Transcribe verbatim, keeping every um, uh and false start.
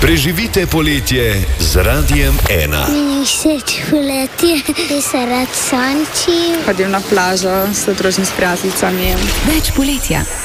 Preživite poletje z Radiem ena. Meni všeč poletje, ki se rad sonči. Hodim na plažo, se družim s prijateljicami. Več poletja.